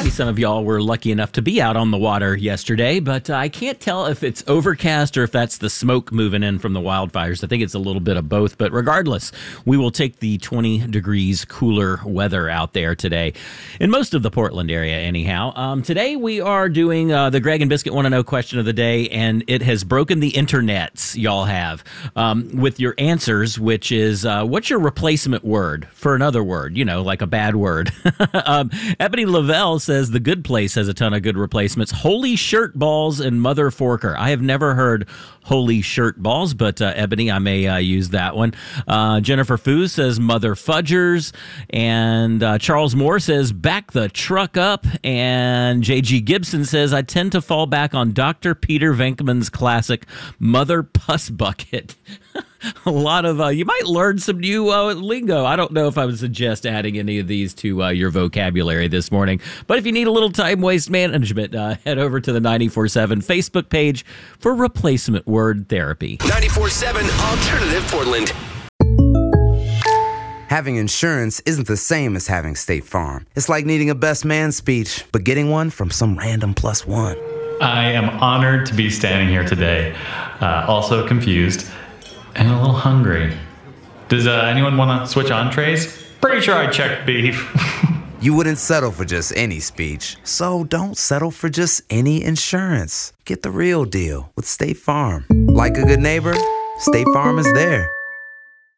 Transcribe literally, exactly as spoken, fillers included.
Maybe some of y'all were lucky enough to be out on the water yesterday, but uh, I can't tell if it's overcast or if that's the smoke moving in from the wildfires. I think it's a little bit of both, but regardless, we will take the twenty degrees cooler weather out there today in most of the Portland area anyhow. Um, today we are doing uh, the Greg and Biscuit Want to Know question of the day, and it has broken the internets, y'all have, um, with your answers, which is uh, what's your replacement word for another word, you know, like a bad word. um, Ebony Lavelle says The Good Place has a ton of good replacements. Holy shirt balls and mother forker. I have never heard holy shirt balls, but uh, Ebony, I may uh, use that one. Uh, Jennifer Foos says mother fudgers, and uh, Charles Moore says back the truck up, and J G Gibson says I tend to fall back on Doctor Peter Venkman's classic mother puss bucket. A lot of, uh, you might learn some new uh, lingo. I don't know if I would suggest adding any of these to uh, your vocabulary this morning. But if you need a little time waste management, uh, head over to the ninety-four seven Facebook page for replacement word therapy. ninety-four seven Alternative Portland. Having insurance isn't the same as having State Farm. It's like needing a best man speech, but getting one from some random plus one. I am honored to be standing here today, uh, also confused and a little hungry. Does uh, anyone want to switch entrees? Pretty sure I checked beef. You wouldn't settle for just any speech, so don't settle for just any insurance. Get the real deal with State Farm. Like a good neighbor, State Farm is there.